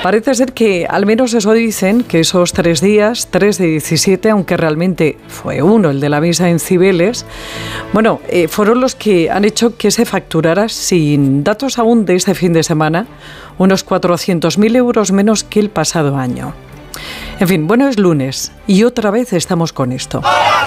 Parece ser que, al menos eso dicen, que esos 3 días, 3 de 17, aunque realmente fue uno, el de la misa en Cibeles, bueno, fueron los que han hecho que se facturara, sin datos aún de este fin de semana, unos 400.000 euros menos que el pasado año. En fin, bueno, es lunes y otra vez estamos con esto.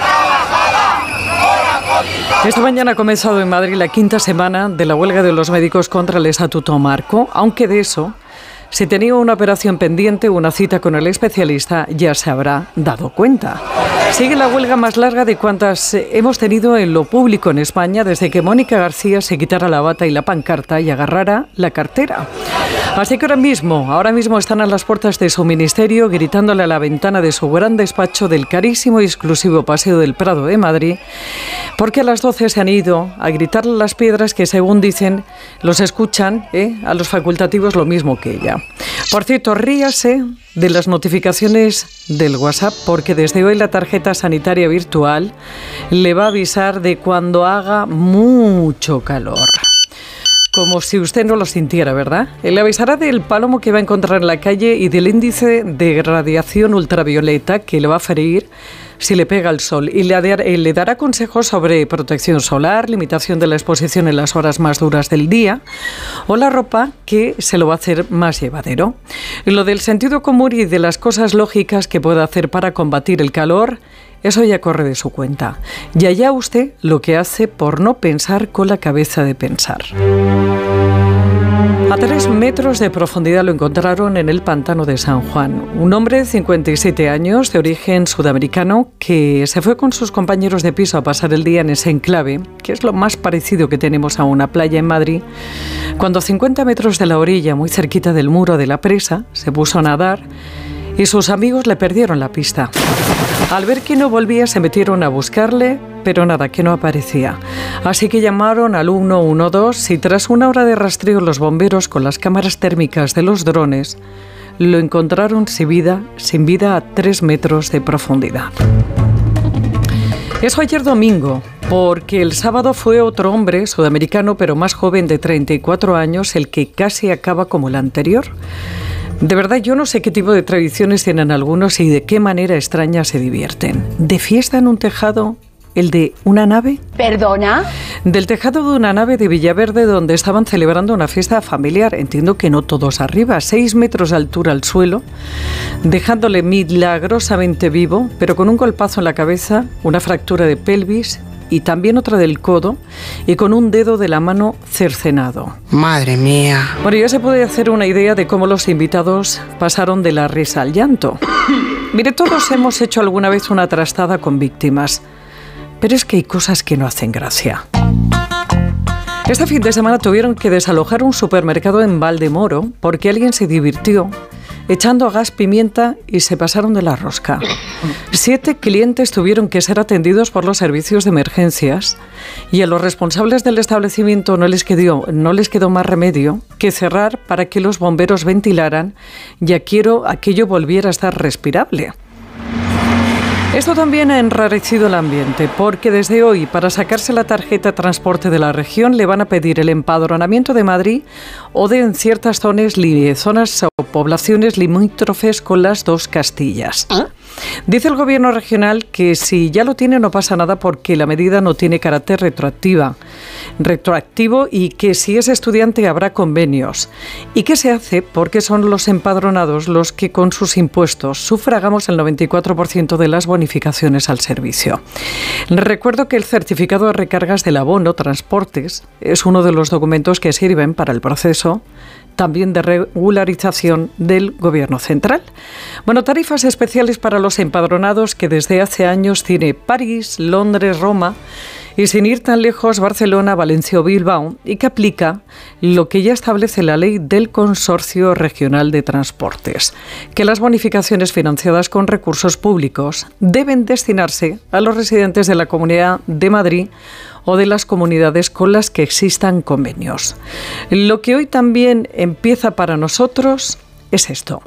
Esta mañana ha comenzado en Madrid la 5ª semana de la huelga de los médicos contra el Estatuto Marco, aunque de eso, si tenía una operación pendiente o una cita con el especialista, ya se habrá dado cuenta. Sigue la huelga más larga de cuantas hemos tenido en lo público en España desde que Mónica García se quitara la bata y la pancarta y agarrara la cartera. Así que ahora mismo están a las puertas de su ministerio gritándole a la ventana de su gran despacho del carísimo y exclusivo Paseo del Prado de Madrid, porque a las 12 se han ido a gritarle a las piedras que, según dicen, los escuchan a los facultativos lo mismo que ella. Por cierto, ríase de las notificaciones del WhatsApp, porque desde hoy la tarjeta sanitaria virtual le va a avisar de cuando haga mucho calor. Como si usted no lo sintiera, ¿verdad? Le avisará del palomo que va a encontrar en la calle y del índice de radiación ultravioleta que le va a ferir si le pega el sol, y le dará consejos sobre protección solar, limitación de la exposición en las horas más duras del día o la ropa, que se lo va a hacer más llevadero. Y lo del sentido común y de las cosas lógicas que puede hacer para combatir el calor, eso ya corre de su cuenta. Y allá usted lo que hace por no pensar con la cabeza de pensar. A 3 metros de profundidad lo encontraron en el pantano de San Juan. Un hombre de 57 años, de origen sudamericano, que se fue con sus compañeros de piso a pasar el día en ese enclave, que es lo más parecido que tenemos a una playa en Madrid, cuando a 50 metros de la orilla, muy cerquita del muro de la presa, se puso a nadar y sus amigos le perdieron la pista. Al ver que no volvía, se metieron a buscarle, pero nada, que no aparecía. Así que llamaron al 112 y tras una hora de rastreo los bomberos con las cámaras térmicas de los drones lo encontraron sin vida a 3 metros de profundidad. Eso ayer domingo, porque el sábado fue otro hombre sudamericano, pero más joven, de 34 años, el que casi acaba como el anterior. De verdad, yo no sé qué tipo de tradiciones tienen algunos y de qué manera extraña se divierten. ¿De fiesta en un tejado? ¿El de una nave? ¿Perdona? Del tejado de una nave de Villaverde, donde estaban celebrando una fiesta familiar. Entiendo que no todos arriba, 6 metros de altura al suelo, dejándole milagrosamente vivo, pero con un golpazo en la cabeza, una fractura de pelvis y también otra del codo, y con un dedo de la mano cercenado. Madre mía. Bueno, ya se puede hacer una idea de cómo los invitados pasaron de la risa al llanto. Mire, todos hemos hecho alguna vez una trastada con víctimas, pero es que hay cosas que no hacen gracia. Este fin de semana tuvieron que desalojar un supermercado en Valdemoro porque alguien se divirtió echando gas pimienta y se pasaron de la rosca. 7 clientes tuvieron que ser atendidos por los servicios de emergencias y a los responsables del establecimiento no les quedó más remedio que cerrar para que los bomberos ventilaran y aquello volviera a estar respirable. Esto también ha enrarecido el ambiente, porque desde hoy, para sacarse la tarjeta transporte de la región, le van a pedir el empadronamiento de Madrid o de en ciertas zonas o poblaciones limítrofes con las 2 Castillas. Dice el gobierno regional que si ya lo tiene no pasa nada porque la medida no tiene carácter retroactivo y que si es estudiante habrá convenios. ¿Y qué se hace? Porque son los empadronados los que con sus impuestos sufragamos el 94% de las bonificaciones al servicio. Recuerdo que el certificado de recargas del abono transportes es uno de los documentos que sirven para el proceso también de regularización del Gobierno central. Bueno, tarifas especiales para los empadronados que desde hace años tiene París, Londres, Roma y, sin ir tan lejos, Barcelona, Valencia o Bilbao, y que aplica lo que ya establece la ley del Consorcio Regional de Transportes, que las bonificaciones financiadas con recursos públicos deben destinarse a los residentes de la Comunidad de Madrid o de las comunidades con las que existan convenios. Lo que hoy también empieza para nosotros es esto.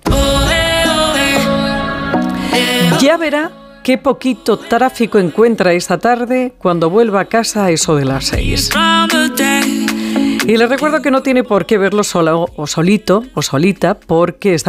Ya verá qué poquito tráfico encuentra esta tarde cuando vuelva a casa a eso de las 6. Y le recuerdo que no tiene por qué verlo solo o solito o solita, porque está